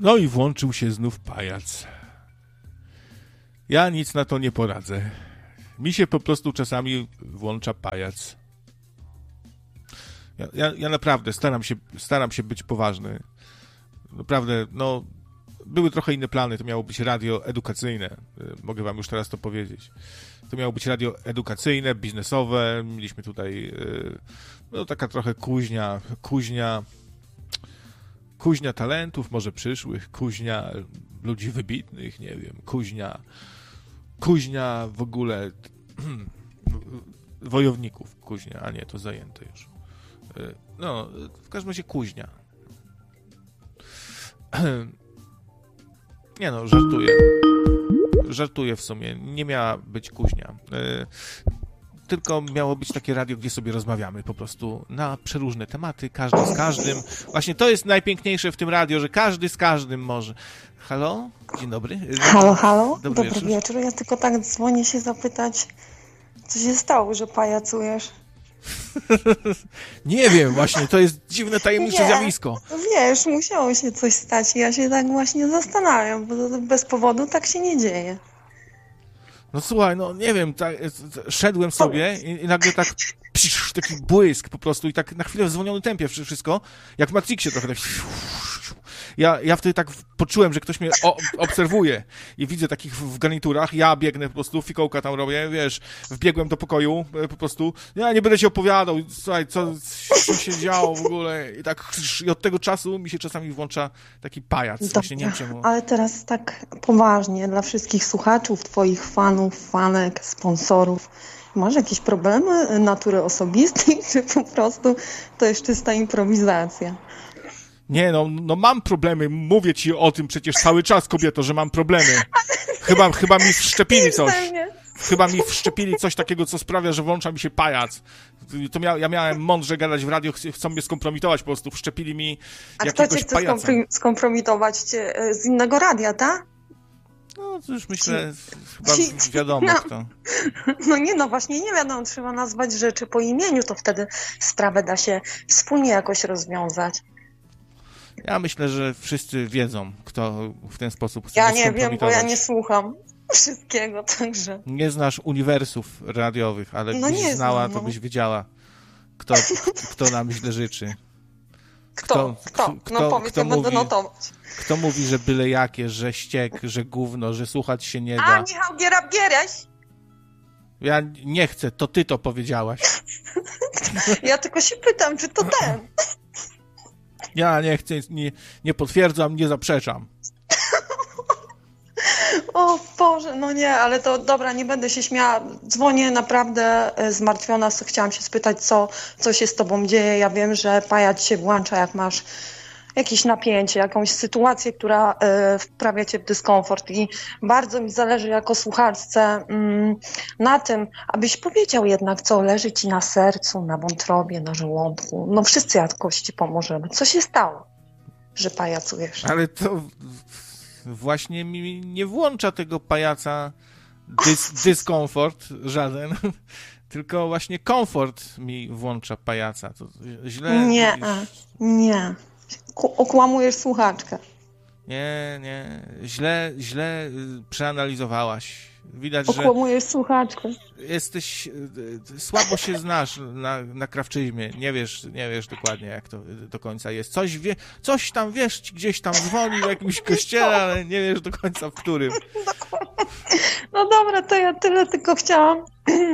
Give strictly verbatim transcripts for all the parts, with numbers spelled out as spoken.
No i włączył się znów pajac. Ja nic na to nie poradzę. Mi się po prostu czasami włącza pajac. Ja, ja, ja naprawdę staram się, staram się być poważny. Naprawdę, no, były trochę inne plany. To miało być radio edukacyjne. Mogę wam już teraz to powiedzieć. To miało być radio edukacyjne, biznesowe. Mieliśmy tutaj, no, taka trochę kuźnia, kuźnia, kuźnia talentów, może przyszłych, kuźnia ludzi wybitnych, nie wiem, kuźnia, kuźnia w ogóle wojowników, kuźnia, a nie, to zajęte już. No, w każdym razie kuźnia. Nie no, żartuję. Żartuję w sumie. Nie miała być kuźnia. Tylko miało być takie radio, gdzie sobie rozmawiamy po prostu na przeróżne tematy, każdy z każdym. Właśnie to jest najpiękniejsze w tym radio, że każdy z każdym może. Halo? Dzień dobry. Halo, halo? Dobry, Dobry wieczór. wieczór. Ja tylko tak dzwonię się zapytać, co się stało, że pajacujesz? Nie wiem, właśnie, to jest dziwne, tajemnicze Nie. zjawisko. Wiesz, musiało się coś stać i ja się tak właśnie zastanawiam, bo to bez powodu tak się nie dzieje. No słuchaj, no nie wiem, tak, szedłem sobie i, i nagle tak psz, taki błysk po prostu i tak na chwilę w zwolnionym tempie wszystko, jak w Matrixie trochę tak. Ja, ja wtedy tak poczułem, że ktoś mnie o, obserwuje i widzę takich w garniturach, ja biegnę po prostu, fikołka tam robię, wiesz, wbiegłem do pokoju po prostu, ja nie będę ci opowiadał, słuchaj, co, co się działo w ogóle i tak, i od tego czasu mi się czasami włącza taki pajac, właśnie nie wiem czemu. Ale teraz tak poważnie, dla wszystkich słuchaczów, twoich fanów, fanek, sponsorów, masz jakieś problemy natury osobistej, czy po prostu to jest czysta improwizacja? Nie, no, no mam problemy, mówię ci o tym przecież cały czas, kobieto, że mam problemy. Chyba, chyba mi wszczepili coś. Chyba mi wszczepili coś takiego, co sprawia, że włącza mi się pajac. To mia, ja miałem mądrze gadać w radio, ch- chcą mnie skompromitować po prostu, wszczepili mi A jakiegoś kto cię chce pajaca. skomprom- skompromitować cię z innego radia, tak? No to już myślę, chyba wiadomo no. kto. No nie, no właśnie nie wiadomo, trzeba nazwać rzeczy po imieniu, to wtedy sprawę da się wspólnie jakoś rozwiązać. Ja myślę, że wszyscy wiedzą, kto w ten sposób chce Ja mnie nie wiem, bo skompromitować. ja nie słucham wszystkiego, także... Nie znasz uniwersów radiowych, ale No gdybyś nie znała, znam, to no. byś wiedziała, kto, kto nam źle życzy. Kto? Kto? kto No powiedz, kto ja będę mówi- notować. Kto mówi, że byle jakie, że ściek, że gówno, że słuchać się nie A, da. Michał Gierab-Giereś! Ja nie chcę, to ty to powiedziałaś. Ja tylko się pytam, czy to ten? Ja nie chcę, nie, nie potwierdzam, nie zaprzeczam. O Boże, no nie, ale to dobra, nie będę się śmiała. Dzwonię naprawdę e, zmartwiona, so- chciałam się spytać, co, co się z tobą dzieje. Ja wiem, że pajac się włącza, jak masz jakieś napięcie, jakąś sytuację, która e, wprawia cię w dyskomfort i bardzo mi zależy jako słuchaczce mm, na tym, abyś powiedział jednak, co leży ci na sercu, na wątrobie, na żołądku. No wszyscy jakoś ci pomożemy. Co się stało, że pajacujesz? Ale to właśnie mi nie włącza tego pajaca dys, dyskomfort żaden, tylko właśnie komfort mi włącza pajaca. To źle. Nie, nie. Ku- okłamujesz słuchaczkę. Nie, nie. Źle, źle y, przeanalizowałaś. Widać, że Okłamujesz słuchaczkę. jesteś, y, y, słabo się znasz na, na krawczyzmie. Nie wiesz, nie wiesz dokładnie, jak to y, do końca jest. Coś wie, coś tam wiesz, gdzieś tam dzwoni w jakimś kościele, ale nie wiesz do końca w którym. No dobra, to ja tyle tylko chciałam.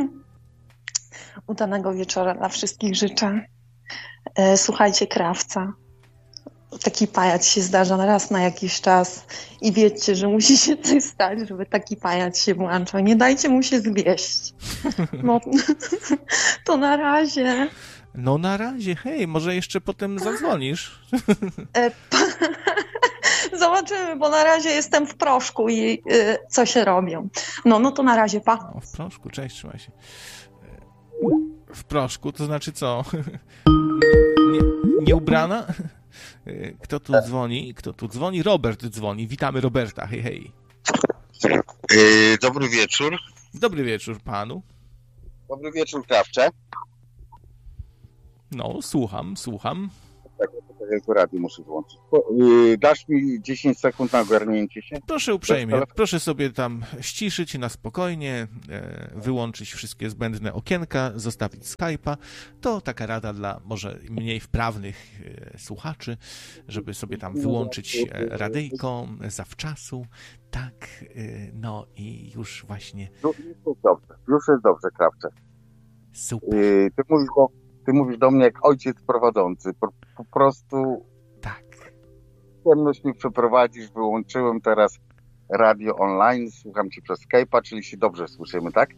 Udanego wieczora dla wszystkich życzę. E, Słuchajcie Krawca. Taki pajac się zdarza raz na jakiś czas i wiedzcie, że musi się coś stać, żeby taki pajac się włączał. Nie dajcie mu się zwieść. No, to na razie. No na razie, hej, może jeszcze potem zadzwonisz. E, pa- Zobaczymy, bo na razie jestem w proszku i y, co się robią. No, no to na razie, pa. O, w proszku, cześć, trzymaj się. W proszku, to znaczy co? Nie, nie ubrana? Kto tu dzwoni? Kto tu dzwoni? Robert dzwoni. Witamy Roberta, hej, hej. Yy, dobry wieczór. Dobry wieczór panu. Dobry wieczór, Krawcze. No, słucham, słucham. Tak, to radio muszę wyłączyć. Yy, dasz mi dziesięć sekund na ogarnięcie się? Proszę uprzejmie, proszę sobie tam ściszyć na spokojnie, e, wyłączyć wszystkie zbędne okienka, zostawić Skype'a. To taka rada dla może mniej wprawnych e, słuchaczy, żeby sobie tam wyłączyć e, radyjko zawczasu. Tak, e, no i już właśnie... Już jest dobrze, już jest dobrze, Krawcze. Super. Yy, ty mówisz do, ty mówisz do mnie jak ojciec prowadzący. Po, po prostu... Tak. Ciemność mi przeprowadzisz, wyłączyłem teraz radio online, słucham cię przez Skype'a, czyli się dobrze słyszymy, tak?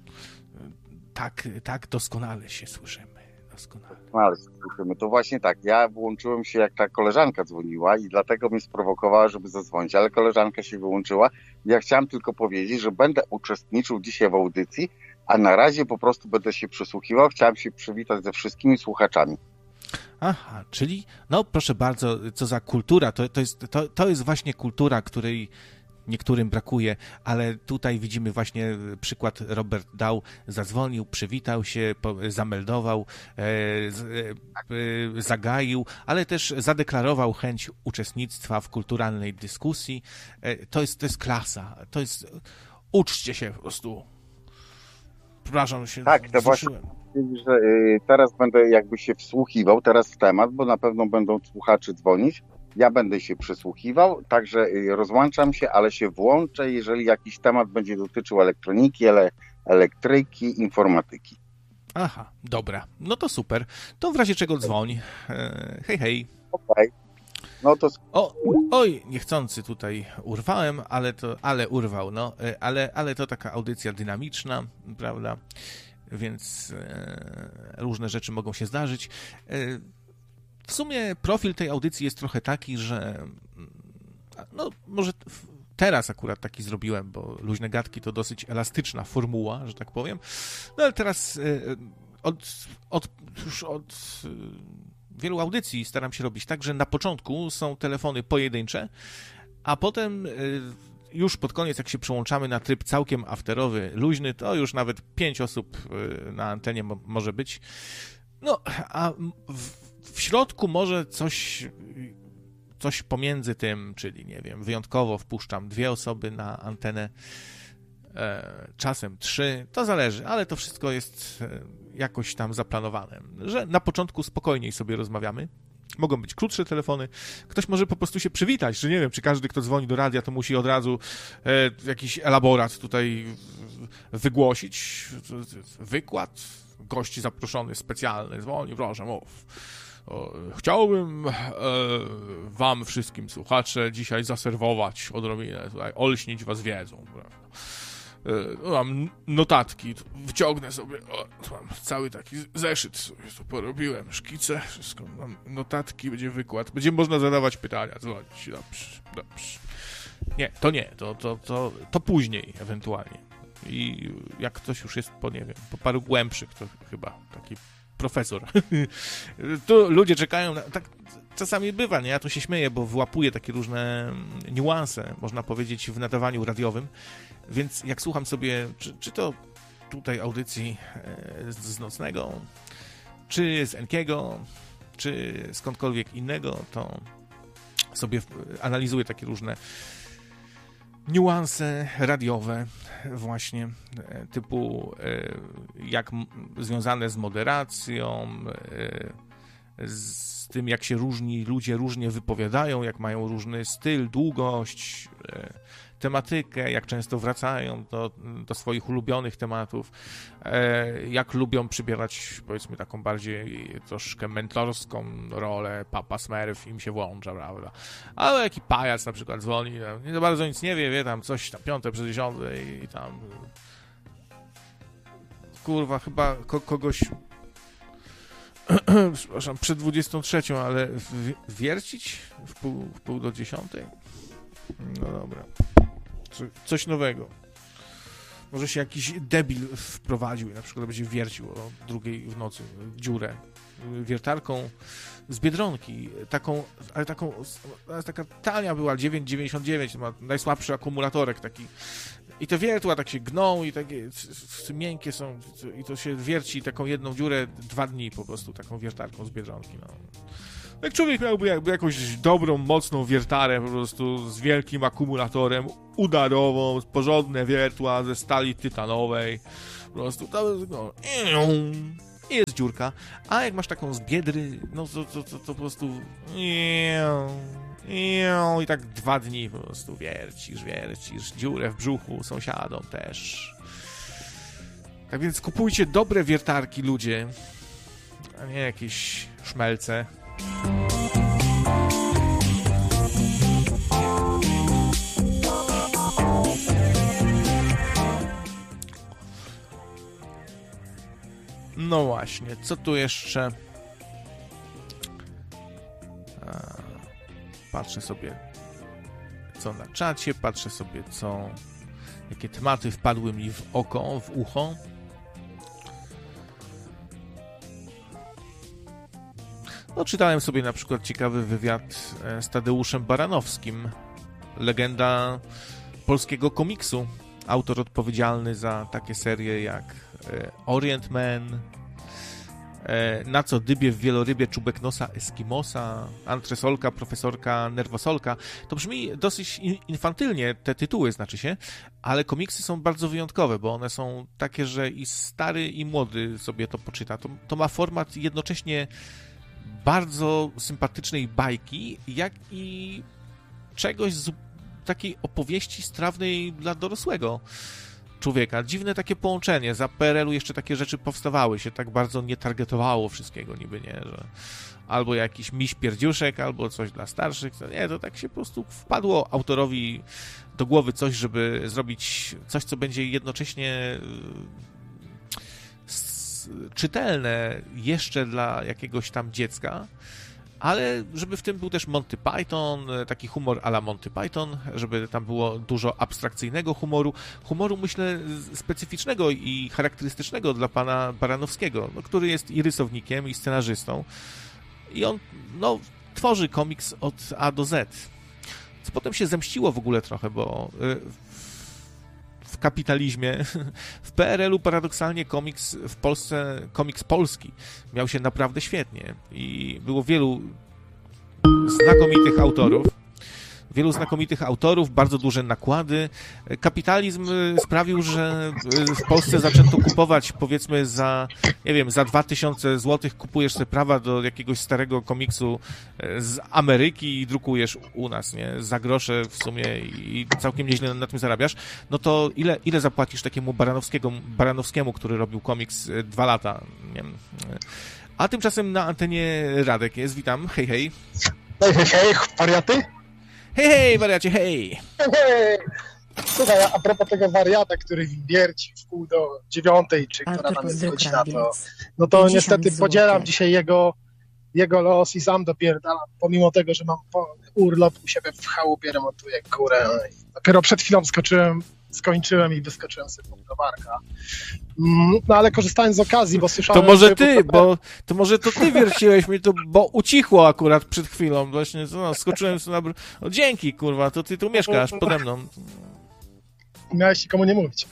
Tak, tak, doskonale się słyszymy. Doskonale. Doskonale się słyszymy. To właśnie tak, ja włączyłem się jak ta koleżanka dzwoniła i dlatego mnie sprowokowała, żeby zadzwonić, ale koleżanka się wyłączyła. Ja chciałem tylko powiedzieć, że będę uczestniczył dzisiaj w audycji, a na razie po prostu będę się przysłuchiwał. Chciałem się przywitać ze wszystkimi słuchaczami. Aha, czyli, no proszę bardzo, co za kultura, to, to, jest, to, to jest właśnie kultura, której niektórym brakuje, ale tutaj widzimy właśnie przykład, Robert dał, zadzwonił, przywitał się, po, zameldował, e, z, e, zagaił, ale też zadeklarował chęć uczestnictwa w kulturalnej dyskusji. E, to jest, to jest klasa, to jest, uczcie się po prostu. Przepraszam, się tak, to właśnie, że y, teraz będę jakby się wsłuchiwał teraz w temat, bo na pewno będą słuchacze dzwonić. Ja będę się przysłuchiwał, także y, rozłączam się, ale się włączę, jeżeli jakiś temat będzie dotyczył elektroniki, ele, elektryki, informatyki. Aha, dobra. No to super. To w razie czego dzwoń. E, hej, hej. Okej. Okay. No to... O, oj, niechcący tutaj urwałem, ale to, ale urwał, no, ale, ale to taka audycja dynamiczna, prawda, więc e, różne rzeczy mogą się zdarzyć. E, w sumie profil tej audycji jest trochę taki, że no, może teraz akurat taki zrobiłem, bo luźne gadki to dosyć elastyczna formuła, że tak powiem, no ale teraz e, od, od, już od wielu audycji staram się robić tak, że na początku są telefony pojedyncze, a potem już pod koniec, jak się przełączamy na tryb całkiem afterowy, luźny, to już nawet pięć osób na antenie mo- może być. No, a w, w środku może coś, coś pomiędzy tym, czyli nie wiem, wyjątkowo wpuszczam dwie osoby na antenę, e, czasem trzy, to zależy, ale to wszystko jest e, jakoś tam zaplanowane, że na początku spokojniej sobie rozmawiamy. Mogą być krótsze telefony. Ktoś może po prostu się przywitać, że nie wiem, czy każdy, kto dzwoni do radia, to musi od razu e, jakiś elaborat tutaj wygłosić. Wykład. Gości zaproszony specjalny dzwoni, proszę, mów. O, chciałbym e, wam wszystkim, słuchacze, dzisiaj zaserwować odrobinę, tutaj olśnić was wiedzą. Prawda? E, mam notatki, wyciągnę sobie, o, mam cały taki zeszyt sobie tu porobiłem, szkice, wszystko, mam notatki, będzie wykład, będzie można zadawać pytania, dzwonić, dobrze, dobrze. Nie, to nie, to, to, to, to później ewentualnie. I jak ktoś już jest po, nie wiem, po paru głębszych, to chyba taki profesor. Tu ludzie czekają na... Tak czasami bywa, nie? Ja tu się śmieję, bo wyłapuję takie różne niuanse, można powiedzieć, w nadawaniu radiowym. Więc jak słucham sobie, czy, czy to tutaj audycji z Nocnego, czy z Enkiego, czy skądkolwiek innego, to sobie analizuję takie różne niuanse radiowe właśnie typu jak związane z moderacją, z tym jak się różni ludzie różnie wypowiadają, jak mają różny styl, długość, tematykę, jak często wracają do, do swoich ulubionych tematów, jak lubią przybierać, powiedzmy, taką bardziej troszkę mentorską rolę, Papa Smurf im się włącza, prawda? Ale jaki pajac na przykład dzwoni, nie za bardzo nic nie wie, wie tam coś tam piąte przez dziesiąte i tam kurwa, chyba ko- kogoś przepraszam, przed dwudziestą trzecią, ale w- wiercić w pół, w pół do dziesiątej? No dobra. Coś nowego. Może się jakiś debil wprowadził i na przykład będzie wiercił o drugiej w nocy dziurę wiertarką z Biedronki. Taką, ale taką, taka tania była, dziewięć dziewięćdziesiąt dziewięć, ma najsłabszy akumulatorek taki. I te wiertła tak się gną i takie miękkie są i to się wierci taką jedną dziurę dwa dni po prostu taką wiertarką z Biedronki. No. Jak człowiek miałby jakby jakąś dobrą, mocną wiertarę po prostu z wielkim akumulatorem, udarową, porządne wiertła ze stali tytanowej, po prostu to, no, i jest dziurka, a jak masz taką z biedry, no to, to, to, to po prostu i tak dwa dni po prostu wiercisz, wiercisz, dziurę w brzuchu sąsiadom też. Tak więc kupujcie dobre wiertarki, ludzie, a nie jakieś szmelce. No właśnie, co tu jeszcze? A, patrzę sobie, co na czacie, patrzę sobie, co... jakie tematy wpadły mi w oko, w ucho. No, czytałem sobie na przykład ciekawy wywiad z Tadeuszem Baranowskim, legenda polskiego komiksu, autor odpowiedzialny za takie serie jak Orient Man, Na co dybie w wielorybie czubek nosa Eskimosa, Antresolka, Profesorka Nerwosolka. To brzmi dosyć infantylnie, te tytuły znaczy się, ale komiksy są bardzo wyjątkowe, bo one są takie, że i stary, i młody sobie to poczyta. To, to ma format jednocześnie bardzo sympatycznej bajki, jak i czegoś z takiej opowieści strawnej dla dorosłego człowieka. Dziwne takie połączenie. Za P R L u jeszcze takie rzeczy powstawały, się tak bardzo nie targetowało wszystkiego niby, nie, że albo jakiś miś pierdziuszek, albo coś dla starszych. To nie, to tak się po prostu wpadło autorowi do głowy coś, żeby zrobić coś, co będzie jednocześnie czytelne jeszcze dla jakiegoś tam dziecka, ale żeby w tym był też Monty Python, taki humor à la Monty Python, żeby tam było dużo abstrakcyjnego humoru, humoru myślę specyficznego i charakterystycznego dla pana Baranowskiego, no, który jest i rysownikiem, i scenarzystą, i on no, tworzy komiks od A do Z, co potem się zemściło w ogóle trochę, bo w kapitalizmie, w P R L u paradoksalnie komiks w Polsce, komiks polski miał się naprawdę świetnie i było wielu znakomitych autorów, wielu znakomitych autorów, bardzo duże nakłady. Kapitalizm sprawił, że w Polsce zaczęto kupować, powiedzmy za, nie wiem, za dwa tysiące złotych kupujesz sobie prawa do jakiegoś starego komiksu z Ameryki i drukujesz u nas, nie? Za grosze w sumie i całkiem nieźle na tym zarabiasz. No to ile, ile zapłacisz takiemu Baranowskiego, Baranowskiemu, który robił komiks dwa lata? Nie wiem. A tymczasem na antenie Radek jest. Witam. Hej, hej. Hej, hej, hej, wariaty? Hej, hej, wariacie, hej! Hej! Słuchaj, a propos tego wariata, który wierci w pół do dziewiątej, czy która tam jest godzina, to, no to niestety podzielam dzisiaj jego, jego los i sam dopierdalam, pomimo tego, że mam urlop u siebie w chałupie, remontuję górę. Dopiero przed chwilą skoczyłem, skończyłem i wyskoczyłem sobie pod browarka. No ale korzystając z okazji, bo słyszałem... To może ty, bo to może to ty wierciłeś mi to, bo ucichło akurat przed chwilą. Właśnie, no, skoczyłem sobie na... O, dzięki, kurwa, to ty tu mieszkasz pode mną. Miałeś ci komu nie mówić.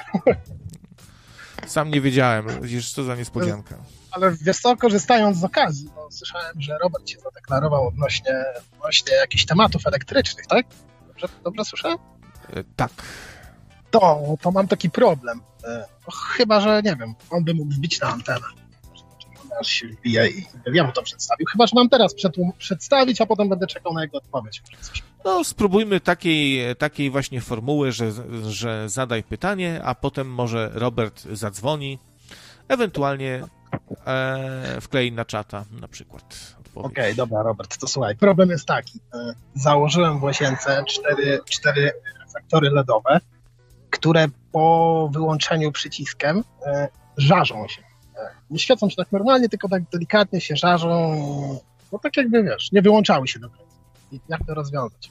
Sam nie wiedziałem, widzisz, co za niespodzianka. Ale wiesz co, korzystając z okazji, bo słyszałem, że Robert się zadeklarował odnośnie, odnośnie jakichś tematów elektrycznych, tak? Dobrze, dobrze słyszałem? E, tak. To, to mam taki problem. Chyba, że nie wiem, on by mógł wbić na antenę. Aż się wbije i ja mu to przedstawił. Chyba, że mam teraz przedstawić, a potem będę czekał na jego odpowiedź. No, spróbujmy takiej, takiej właśnie formuły, że, że zadaj pytanie, a potem może Robert zadzwoni, ewentualnie e, wklei na czata na przykład. Okej, okay, dobra, Robert, to słuchaj. Problem jest taki. Założyłem w łazience cztery, cztery reflektory L E D owe, które po wyłączeniu przyciskiem e, żarzą się. E, nie świecą się tak normalnie, tylko tak delikatnie się żarzą. No tak jakby, wiesz, nie wyłączały się do końca. I jak to rozwiązać?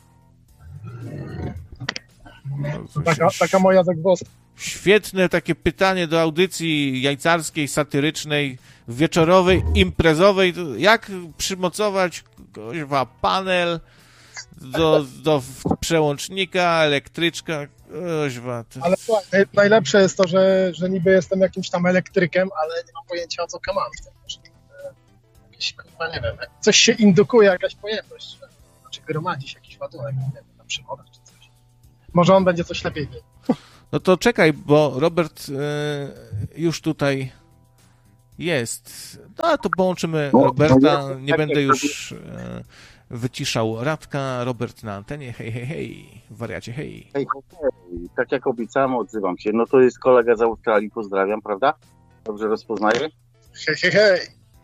No, taka, taka moja zagwozdka. Świetne takie pytanie do audycji jajcarskiej, satyrycznej, wieczorowej, imprezowej. Jak przymocować kuźwa, panel do, do przełącznika, elektryczka, kuźwa. To... Ale słuchaj, najlepsze jest to, że, że niby jestem jakimś tam elektrykiem, ale nie mam pojęcia, o co mam. jakieś, kurwa, nie wiem, coś się indukuje, jakaś pojemność, znaczy gromadzi się jakiś ładunek, nie wiem, na przewodach czy coś. Może on będzie coś lepiej wiedział. No to czekaj, bo Robert e, już tutaj jest. No to połączymy Roberta. Nie będę już e, wyciszał Radka. Robert na antenie. Hej, hej, hej. Wariacie, hej. Hej, hej. Tak jak obiecałem, odzywam się. No to jest kolega z Australii, pozdrawiam, prawda? Dobrze rozpoznaję? Hej, hej, hej.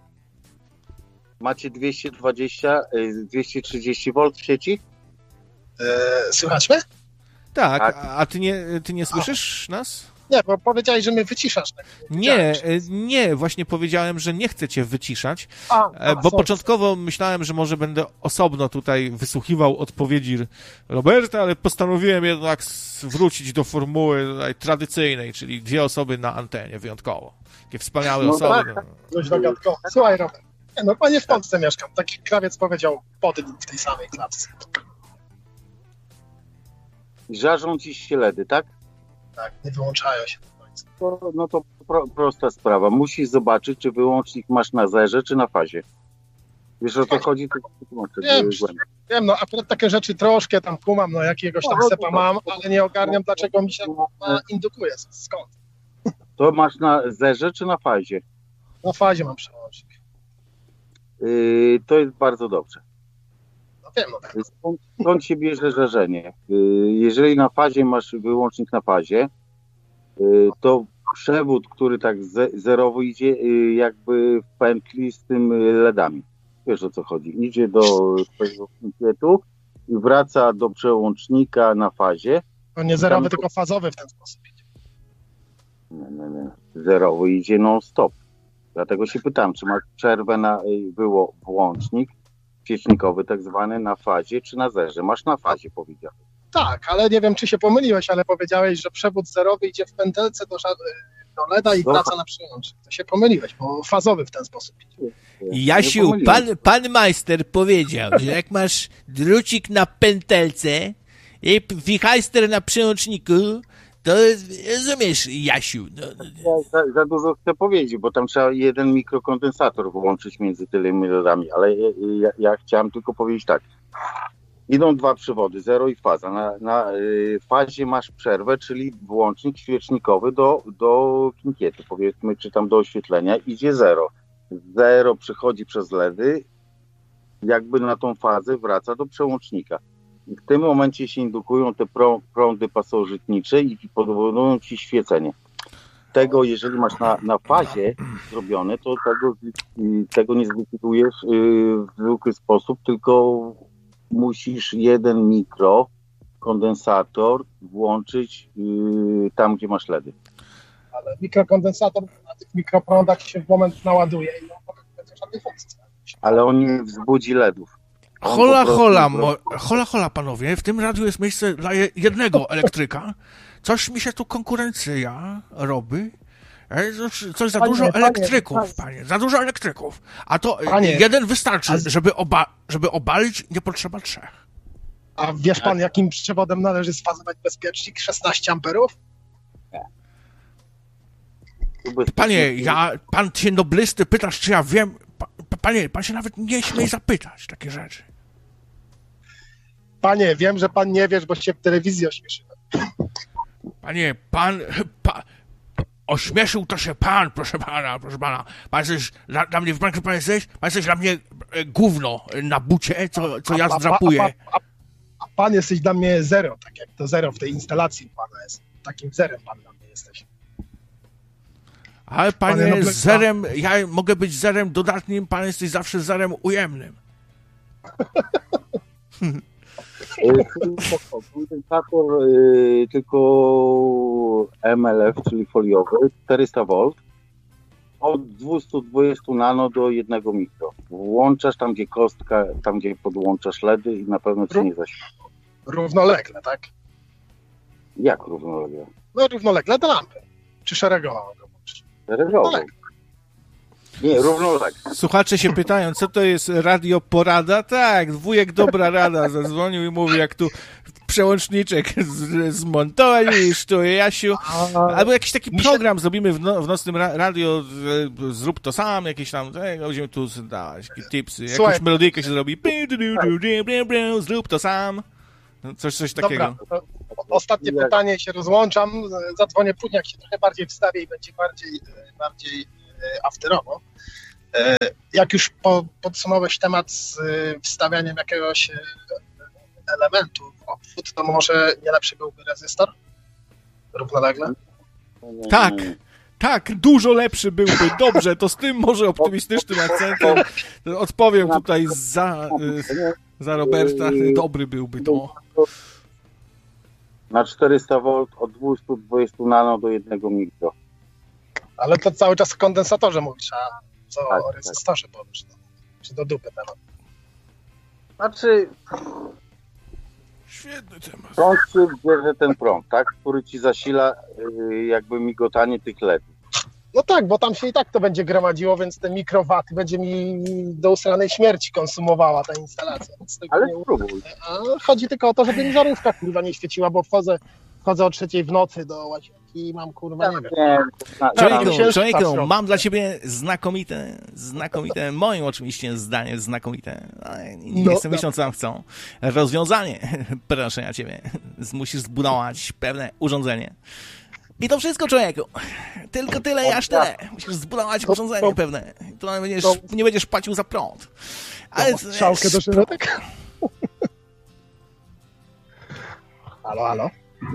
Macie dwieście dwadzieścia, dwieście trzydzieści wolt w sieci? Eee, słychać mnie? Tak, Tak. a ty nie, ty nie słyszysz nas? Nie, bo powiedziałeś, że mnie wyciszasz. Tak? Nie, nie, właśnie powiedziałem, że nie chcę cię wyciszać, A, bo a, sorry. początkowo myślałem, że może będę osobno tutaj wysłuchiwał odpowiedzi Roberta, ale postanowiłem jednak wrócić do formuły tutaj tradycyjnej, czyli dwie osoby na antenie, wyjątkowo. Takie wspaniałe No osoby. tak. Dość dogadkowo. Słuchaj, Robert. Nie, no panie w Polsce mieszkam. Taki krawiec powiedział pod nim w tej samej klatce. Żarzą ci się ledy, tak? Tak, nie wyłączają się do końca. To, no to pro, prosta sprawa. Musisz zobaczyć, czy wyłącznik masz na zerze, czy na fazie. Wiesz, o co chodzi? To wytłumaczę. Wiem, głębiej. wiem, no akurat takie rzeczy troszkę tam kumam, no jakiegoś tam sepa mam, ale nie ogarniam, dlaczego mi się ma indukuje. Skąd? To masz na zerze, czy na fazie? Na fazie mam przełącznik. Yy, to jest bardzo dobrze. No wiem, no tak. Skąd, skąd się bierze żarzenie? Yy, jeżeli na fazie masz wyłącznik na fazie, yy, to przewód, który tak ze, zerowo idzie, yy, jakby w pętli z tym ledami. Wiesz, o co chodzi? Idzie do swojego punktu i wraca do przełącznika na fazie. To nie zerowy, tylko fazowy w ten sposób idzie. Nie, nie, nie. Zerowo idzie non-stop. Dlatego się pytam, czy masz przerwę na było włącznik świecznikowy tak zwany na fazie, czy na zerze? Masz na fazie, powiedziałem. Tak, ale nie wiem, czy się pomyliłeś, ale powiedziałeś, że przewód zerowy idzie w pętelce do, do leda i wraca na przełącznik. To się pomyliłeś, bo fazowy w ten sposób idzie. Jasiu, pan, pan majster powiedział, że jak masz drucik na pętelce i wichajster na przełączniku, to rozumiesz, Jasiu. No, no. Za, za dużo chcę powiedzieć, bo tam trzeba jeden mikrokondensator włączyć między tymi ledami, ale ja, ja, ja chciałem tylko powiedzieć tak. Idą dwa przewody, zero i faza. Na, na y, fazie masz przerwę, czyli włącznik świecznikowy do, do kinkietu, powiedzmy, czy tam do oświetlenia, idzie zero. Zero przechodzi przez ledy, jakby na tą fazę wraca do przełącznika. I w tym momencie się indukują te prą, prądy pasożytnicze i powodują ci świecenie. Tego, jeżeli masz na, na fazie zrobione, to tego, tego nie zlikwidujesz w zwykły sposób, tylko musisz jeden mikrokondensator włączyć tam, gdzie masz ledy. Ale mikrokondensator na tych mikroprądach się w moment naładuje i on potem nie będzie żadnej funkcji. Ale on nie wzbudzi ledów. On Hola, po prostu hola, zro- mo, hola, hola, panowie, w tym radiu jest miejsce dla je- jednego elektryka. Coś mi się tu konkurencja robi. E, Coś, coś za Panie, dużo panie, elektryków, panie. panie, za dużo elektryków. A to e, Panie, jeden wystarczy, a- żeby, oba, żeby obalić, nie potrzeba trzech. A wiesz pan, jakim przewodem należy sfazować bezpiecznik? szesnaście amperów? Panie, ja, pan się noblisty pytasz, czy ja wiem. Pa, pa- panie, pan się nawet nie śmiej zapytać takie rzeczy. Panie, wiem, że pan nie wiesz, bo się w telewizji ośmieszyłem. Panie, pan, pa, ośmieszył to się pan, proszę pana, proszę pana. Pan jesteś dla, dla mnie, pan, pan jesteś, pan jesteś dla mnie e, gówno na bucie, co, co ja A- a- zdrapuję. A, a, a pan jesteś dla mnie zero, tak jak to zero w tej instalacji pana jest. Takim zerem pan dla mnie jesteś. Ale panie, Panie, no, zerem, ja mogę być zerem dodatnim, pan jesteś zawsze zerem ujemnym. Kondensator y, tylko M L F, czyli foliowy, czterysta wolt, od dwieście dwadzieścia nano do jednego mikro. Włączasz tam, gdzie kostka, tam, gdzie podłączasz ledy i na pewno ci nie zaświeci. Równolegle, tak? Jak równolegle? No równolegle do lampy. Czy szeregowo go włączyć? Szeregowo. Tak. Nie, równolegle. Słuchacze się pytają, co to jest radio porada? Tak, wujek Dobra Rada zadzwonił i mówi, jak tu przełączniczek z, zmontujesz, to Jasiu. Albo jakiś taki program zrobimy w, no, w nocnym ra, radio, e, zrób to sam, jakieś tam, e, będziemy tu dawać jakieś tipsy, jakąś Słuchaj. melodyjkę się zrobi, zrób to sam. Coś, coś takiego. Dobra, ostatnie jak... pytanie, się rozłączam, zadzwonię później, jak się trochę bardziej wstawię i będzie bardziej, bardziej afterowo. Jak już po, podsumowałeś temat z wstawianiem jakiegoś elementu w obwód, to może nie lepszy byłby rezystor? Równolegle? Tak, tak, dużo lepszy byłby. Dobrze, to z tym może optymistycznym akcentem odpowiem tutaj za, za Roberta. Dobry byłby to. Na czterysta wolt od dwieście dwadzieścia nano do jednego mikro. Ale to cały czas w kondensatorze mówisz, a co tak, o rezystorze tak. powiesz? No. Czy do dupy temat? Znaczy... Świetny temat. Prąd ci bierze ten prąd, tak? Który ci zasila yy, jakby migotanie tych ledów. No tak, bo tam się i tak to będzie gromadziło, więc te mikrowaty będzie mi do usranej śmierci konsumowała ta instalacja. Ale nie... spróbuj. A chodzi tylko o to, żeby mi żarówka kurwa nie świeciła, bo wchodzę, wchodzę o trzeciej w nocy do łazienki i mam kurwa, nie wiem. Człowieku, człowieku, mam dla ciebie znakomite, znakomite, moim oczywiście zdanie znakomite, ale nie no, jestem myślą, co tam chcą. Rozwiązanie, proszę ja ciebie, musisz zbudować pewne urządzenie. I to wszystko, człowieku. Tylko tyle i aż tyle. Musisz zbudować urządzenie pewne. To nie będziesz, nie będziesz płacił za prąd. Ale strzałkę do szerotek? Halo, halo.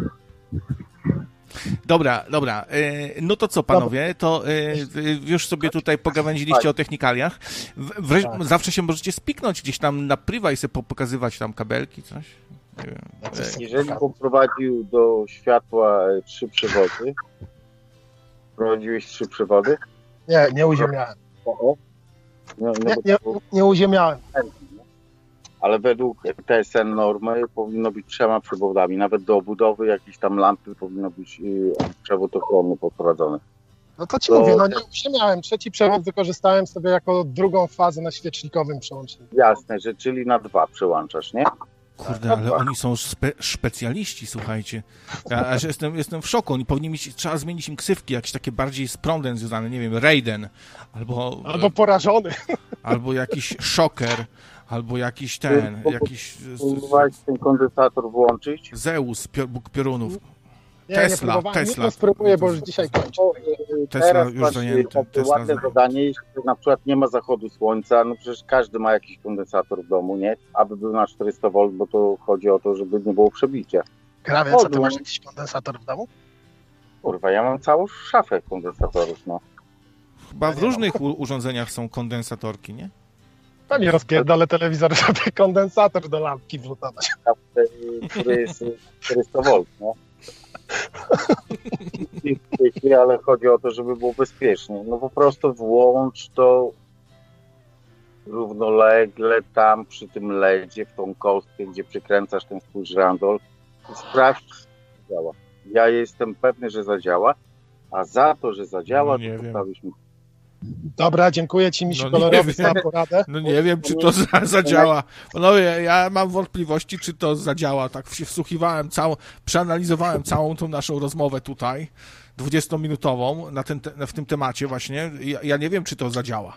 Dobra, dobra. No to co, panowie? To już sobie tutaj pogawędziliście o technikaliach. Wreszcie, tak. Zawsze się możecie spiknąć gdzieś tam na prywa i sobie pokazywać tam kabelki, coś. Nie wiem. Jeżeli poprowadził do światła trzy przewody, prowadziłeś trzy przewody? Nie, nie uziemiałem. Nie, nie, nie, nie uziemiałem. Ale według T S N normy powinno być trzema przewodami. Nawet do obudowy jakiejś tam lampy powinno być przewód ochronny podprowadzony. No to ci to... mówię, no nie uziemiałem. Trzeci przewód wykorzystałem sobie jako drugą fazę na świecznikowym przełączniku. Jasne, że czyli na dwa przełączasz, nie? Kurde, ale oni są spe specjaliści, słuchajcie. Ja jestem, jestem w szoku. Oni powinni mieć, trzeba zmienić im ksywki, jakieś takie bardziej z prądem związane, nie wiem, Raiden, albo... Albo porażony. Albo jakiś szoker, albo jakiś ten, jakiś... Spróbowałeś ten kondensator włączyć? Zeus, pio Bóg piorunów. Nie, Tesla, nie Tesla. Nie spróbuję, bo już dzisiaj kończę. Tesla już zajęty. Ładne zadanie, jeśli na przykład nie ma zachodu słońca, no przecież każdy ma jakiś kondensator w domu, nie? Aby był na czterysta wolt, bo to chodzi o to, żeby nie było przebicia. Krawie, co ty masz jakiś kondensator w domu? Kurwa, ja mam całą szafę kondensatorów, no. Chyba w różnych urządzeniach są kondensatorki, nie? To nie rozpierdolę telewizor, żeby kondensator do lampki wrzucać. Który jest czterysta wolt, no. Ale chodzi o to, żeby było bezpiecznie. No po prostu włącz to równolegle tam przy tym ledzie, w tą kostkę, gdzie przykręcasz ten swój żrandol i sprawdź, czy zadziała. Ja jestem pewny, że zadziała, a za to, że zadziała, no to postawisz mi. Dobra, dziękuję ci, misiu no kolorowy, za poradę. No nie wiem, czy to za, zadziała. Panowie, ja mam wątpliwości, czy to zadziała. Tak się wsłuchiwałem, całą, przeanalizowałem całą tą naszą rozmowę tutaj, dwudziestominutową, na ten, w tym temacie właśnie. Ja, ja nie wiem, czy to zadziała.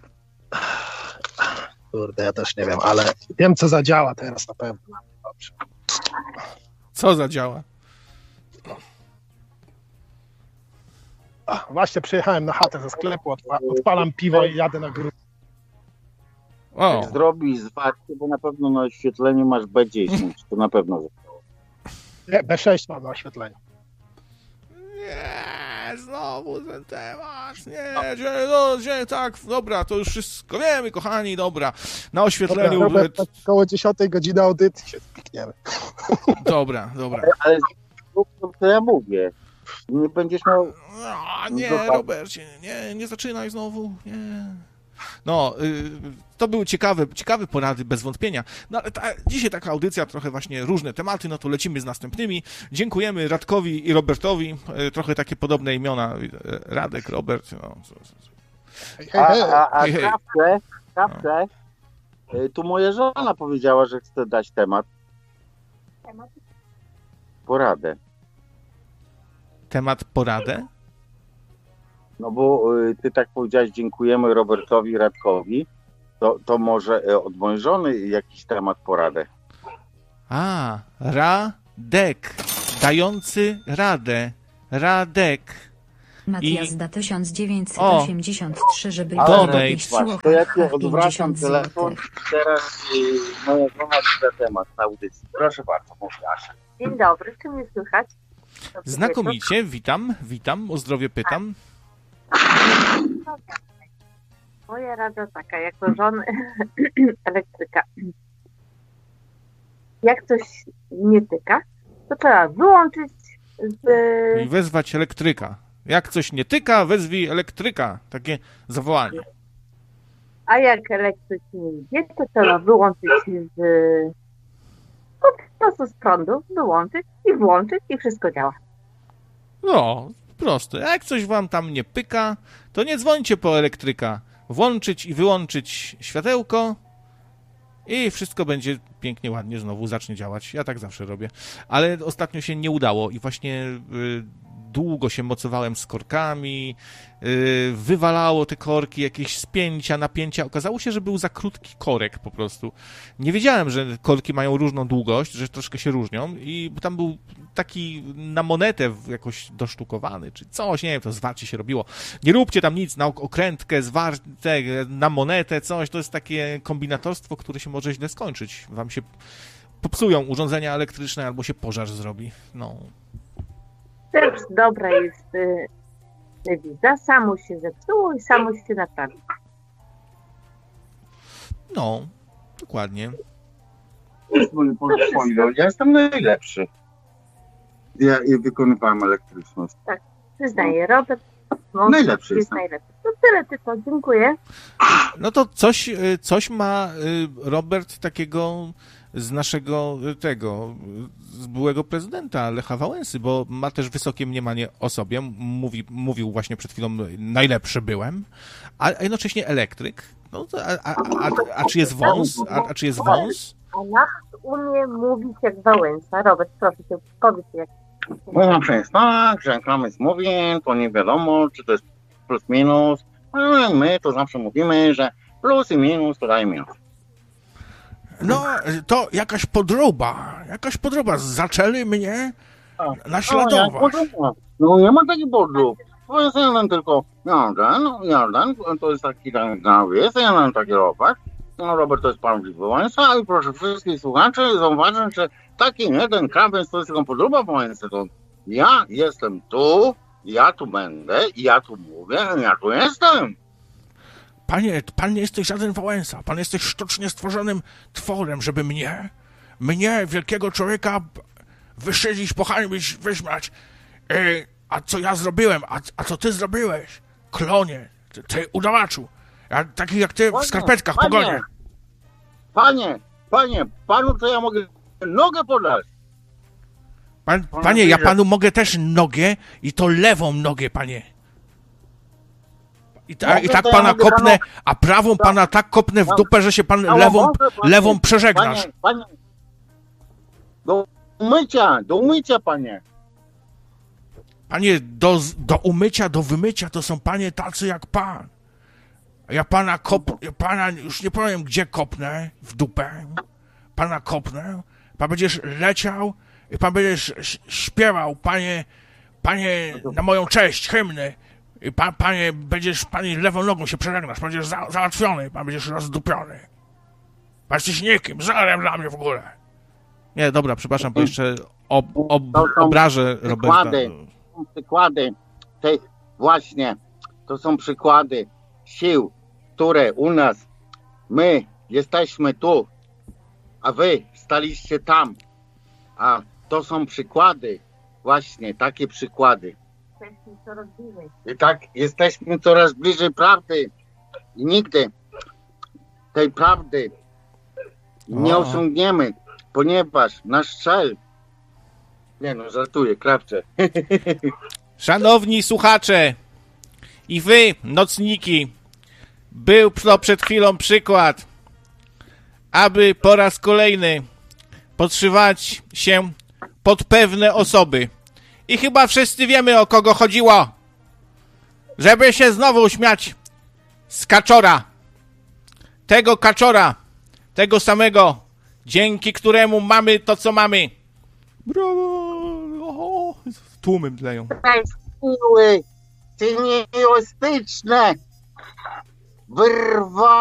Kurde, ja też nie wiem, ale wiem, co zadziała teraz na pewno. Dobrze. Co zadziała? A, właśnie przyjechałem na chatę ze sklepu, odpalam piwo i jadę na górę. Jak zrobisz zwarcie, bo na pewno na oświetleniu masz B dziesięć, to na pewno zadziała. Nie, B sześć mam na oświetleniu. Nie, znowu ten temat, nie, gdzie, no, gdzie, tak, dobra, to już wszystko wiemy, kochani, dobra, na oświetleniu... Dobra, Robert, tak około dziesiątej godziny audycji się spikniemy. Dobra, dobra. Ale, ale to ja mówię. Nie będziesz miał... No, nie, Robercie, nie, nie zaczynaj znowu, nie. No, y, to były ciekawe, ciekawe porady, bez wątpienia. No, ale ta, dzisiaj taka audycja, trochę właśnie różne tematy, no to lecimy z następnymi. Dziękujemy Radkowi i Robertowi, y, trochę takie podobne imiona, Radek, Robert, no. Co, co, co. Hej, hej, hej. A, a, a Hej, hej. kawkę, kawkę, y, tu moja żona powiedziała, że chce dać temat. Poradę. Temat poradę? No bo y, ty tak powiedziałeś, dziękujemy Robertowi Radkowi, to, to może y, od mojej żony jakiś temat poradę. A, Radek, dający radę. Radek. Matjazda tysiąc dziewięćset osiemdziesiąt trzy, żeby A, to donate. popieściło To ja H tu H odwracam pięćdziesiąt telefon, złotych. teraz y, moja żona chce temat na audycji. Proszę bardzo, mów Asia. Dzień dobry, czy mnie słychać? Dobry Znakomicie, witam, witam, o zdrowie pytam. wieczór. Moja rada taka, jako żony elektryka. Jak coś nie tyka, to trzeba wyłączyć z... I wezwać elektryka. Jak coś nie tyka, wezwij elektryka. Takie zawołanie. A jak elektryk nie idzie, to trzeba wyłączyć z... po prostu z prądu, wyłączyć i włączyć i wszystko działa. No, proste. Jak coś wam tam nie pyka, to nie dzwońcie po elektryka. Włączyć i wyłączyć światełko i wszystko będzie pięknie, ładnie znowu zacznie działać. Ja tak zawsze robię. Ale ostatnio się nie udało i właśnie y, długo się mocowałem z korkami, y, wywalało te korki, jakieś spięcia, napięcia. Okazało się, że był za krótki korek po prostu. Nie wiedziałem, że korki mają różną długość, że troszkę się różnią i tam był taki na monetę jakoś dosztukowany, czy coś, nie wiem, to zwarcie się robiło. Nie róbcie tam nic na okrętkę, zwarte, na monetę, coś, to jest takie kombinatorstwo, które się może źle skończyć. Wam się popsują urządzenia elektryczne albo się pożar zrobi. No. Też dobra jest y, wiza, samo się zepsuło i samo się naprawi. No, dokładnie. Jest mój portfolio. Ja jestem najlepszy. Ja, ja wykonywałem elektryczność. Przyznaję, Robert no, Najlepszy jest jestem. najlepszy. To tyle tylko, dziękuję. No to coś, y, coś ma y, Robert takiego z naszego y, tego, y, z byłego prezydenta Lecha Wałęsy, bo ma też wysokie mniemanie o sobie. Mówi, mówił właśnie przed chwilą, najlepszy byłem, a, a jednocześnie elektryk. No to, a, a, a, a czy jest wąs? A, a czy jest wąs? A nasz umie mówić jak Wałęsa. Robert, proszę cię, powiedz jak. No zawsze jest tak, że jak Kramys mówi, to nie wiadomo, czy to jest plus minus. A my to zawsze mówimy, że plus i minus to daje minus. No, to jakaś podróba, jakaś podróba. Zaczęli mnie naśladować. No, no nie ma takich podrób. To jest jeden tylko Jordan, Jordan, to jest taki tam jest jeden taki Robert. No Robert to jest prawdziwy Wałęsa i proszę wszystkich słuchaczy zauważyć, że taki jeden Kramys to jest tylko podróba Wałęsy. To ja jestem tu, ja tu będę, ja tu mówię, ja tu jestem. Panie, pan nie jesteś żaden Wałęsa. Pan jesteś sztucznie stworzonym tworem, żeby mnie, mnie, wielkiego człowieka, wyszydzić, pohańbić, wyśmiać. Yy, a co ja zrobiłem? A, a co ty zrobiłeś? Klonie, ty, ty udawaczu. Ja, taki jak ty w Panie, skarpetkach panie, pogonie. Panie, panie, panu to ja mogę nogę podać. Pan, panie, ja panu mogę też nogę i to lewą nogę, panie. I, ta, Mogę, i tak to ja pana mogę kopnę, panu- a prawą pana tak kopnę w dupę, że się pan No, lewą, mogę, panie, lewą przeżegnasz. Panie, panie, do umycia, do umycia, panie. Panie, do, do umycia, do wymycia to są panie tacy jak pan. A ja pana kop... Ja pana już nie powiem, gdzie kopnę w dupę. Pana kopnę. Pan będziesz leciał i pan będziesz ś- śpiewał, panie, panie, na moją cześć, hymny. I pan, panie, będziesz, panie lewą nogą się przeżegnasz, pan będziesz za, załatwiony, pan będziesz rozdupiony. Pan jesteś nikim, zerem dla mnie w ogóle. Nie, dobra, przepraszam, bo jeszcze ob, ob, To są obrażę Roberta. przykłady. Są przykłady tych właśnie, to są przykłady sił, które u nas, my jesteśmy tu, a wy staliście tam. A to są przykłady, właśnie takie przykłady. Jesteśmy coraz bliżej. I tak jesteśmy coraz bliżej prawdy. I nigdy tej prawdy nie O. osiągniemy, ponieważ nasz cel... Nie no, żartuję, krawcze. Szanowni słuchacze i wy, nocniki, Był to przed chwilą przykład, aby po raz kolejny podszywać się pod pewne osoby. I chyba wszyscy wiemy, o kogo chodziło. Żeby się znowu śmiać z Kaczora. Tego Kaczora, tego samego, dzięki któremu mamy to, co mamy. Brawo! Tłumy mdleją. Siły, ty nieelastyczne, wyrwa